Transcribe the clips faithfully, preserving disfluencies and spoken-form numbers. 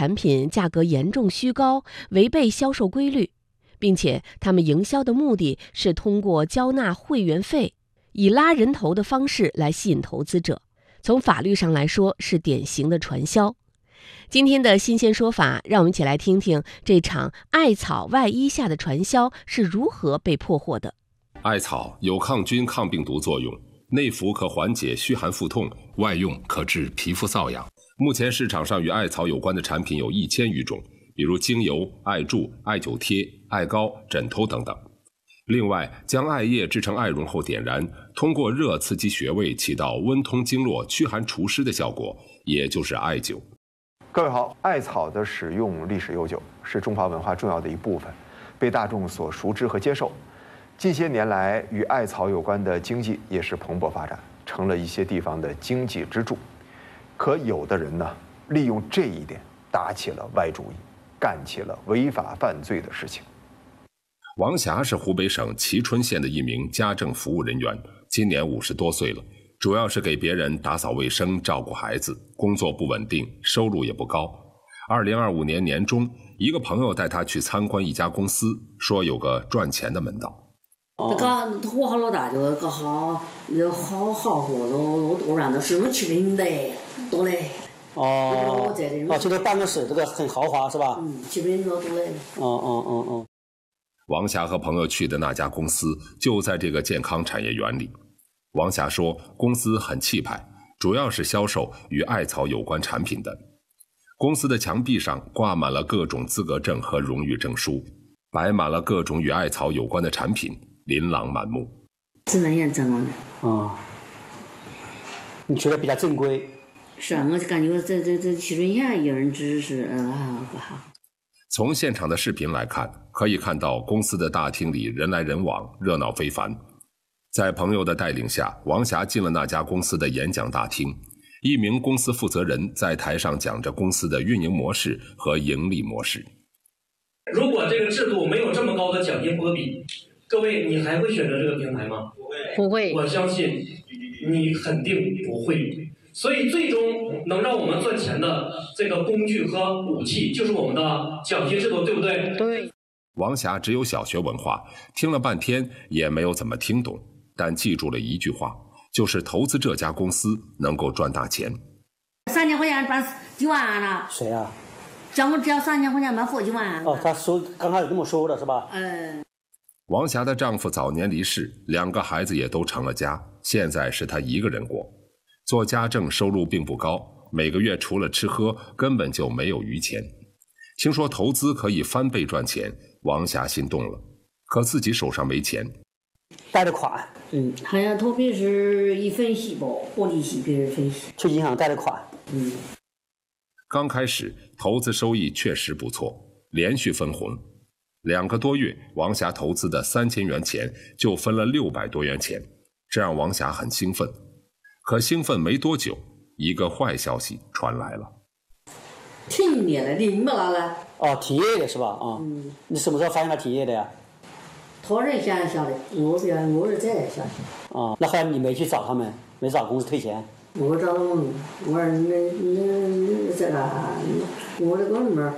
产品价格严重虚高，违背销售规律，并且他们营销的目的是通过交纳会员费，以拉人头的方式来吸引投资者。从法律上来说，是典型的传销。今天的新鲜说法，让我们一起来听听这场艾草外衣下的传销是如何被破获的。 艾草有抗菌抗病毒作用，内服可缓解虚寒腹痛，外用可治皮肤瘙痒。目前市场上与艾草有关的产品有一千余种，比如精油、艾柱、艾灸贴、艾膏、枕头等等。另外，将艾叶制成艾绒后点燃，通过热刺激穴位，起到温通经络、驱寒除湿的效果，也就是艾灸。 各位好，艾草的使用历史悠久，是中华文化重要的一部分，被大众所熟知和接受。近些年来，与艾草有关的经济也是蓬勃发展，成了一些地方的经济支柱。可有的人呢，利用这一点打起了歪主意，干起了违法犯罪的事情。 王霞是湖北省蕲春县的一名家政服务人员，今年五十多岁了，主要是给别人打扫卫生、照顾孩子，工作不稳定，收入也不高。二零二五年年中，一个朋友带他去参观一家公司，说有个赚钱的门道。 这个火好老大，就个好有好好活都都然的是我去领的多嘞。 哦，哦，这个办公室这个很豪华是吧？ 嗯，七百多多嘞。 哦哦哦哦。 王霞和朋友去的那家公司就在这个健康产业园里。王霞说，公司很气派，主要是销售与艾草有关产品的。公司的墙壁上挂满了各种资格证和荣誉证书，摆满了各种与艾草有关的产品，琳琅满目。 自然验证了的。 啊，你觉得比较正规？ 是啊，我就感觉这这这蕲春县有人支持，嗯啊不好。 从现场的视频来看，可以看到公司的大厅里人来人往，热闹非凡。在朋友的带领下，王霞进了那家公司的演讲大厅。一名公司负责人在台上讲着公司的运营模式和盈利模式。 如果这个制度没有这么高的奖金波比，各位你还会选择这个平台吗？ 不会。 我相信你肯定不会。所以最终能让我们赚钱的这个工具和武器就是我们的奖金制度，对不对？ 对。 王霞只有小学文化，听了半天也没有怎么听懂，但记住了一句话，就是投资这家公司能够赚大钱。 三千块钱赚几万了？ 谁啊？ 叫我只要三千块钱买活几万。 哦，他说刚开始这么说的是吧？ 嗯。 王霞的丈夫早年离世，两个孩子也都成了家，现在是她一个人过。做家政收入并不高，每个月除了吃喝根本就没有余钱。听说投资可以翻倍赚钱，王霞心动了，可自己手上没钱。 贷的款， 嗯，好像投币是一分息吧，活利息别人分息。 去银行贷的款， 嗯。 刚开始投资收益确实不错，连续分红，两个多月，王霞投资的三千元钱就分了六百多元钱，这让王霞很兴奋。可兴奋没多久，一个坏消息传来了。 停业了，你没拿了？ 哦，停业的是吧？啊、嗯，你什么时候发现他停业的呀？ 他人先晓得，我是我是再来晓得。 啊，那后来你没去找他们，没找公司退钱？ 我找他们，我说你你你在哪？我这个里面。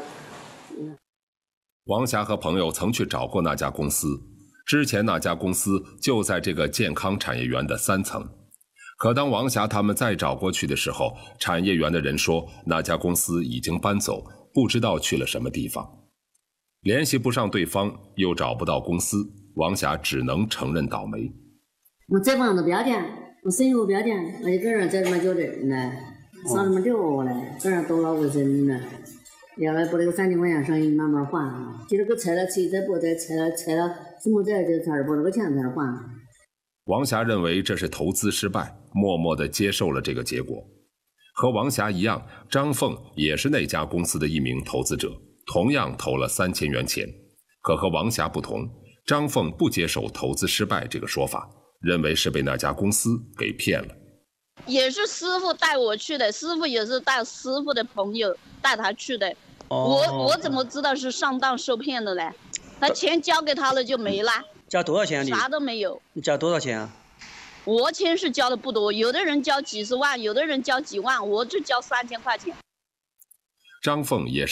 王霞和朋友曾去找过那家公司，之前那家公司就在这个健康产业园的三层。可当王霞他们再找过去的时候，产业园的人说那家公司已经搬走，不知道去了什么地方。联系不上对方，又找不到公司，王霞只能承认倒霉。 我这房子不要钱，我生意不要钱，我就跟人在这么交人呢，上那么六呢，跟人多了卫生呢，要来把这个三千块钱生意慢慢还，就这个拆了拆再不再拆了拆了，怎么再就才把这个钱才还。 王霞认为这是投资失败，默默地接受了这个结果。和王霞一样，张凤也是那家公司的一名投资者，同样投了三千元钱。可和王霞不同，张凤不接受投资失败这个说法，认为是被那家公司给骗了。 也是师傅带我去的，师傅也是带师傅的朋友带他去的。哦、我我怎么知道是上当受骗的呢？他钱交给他了就没了。 交多少钱、啊、你？ 啥都没有。 你交多少钱啊？ 我钱是交的不多，有的人交几十万，有的人交几万，我就交三千块钱。 张凤也是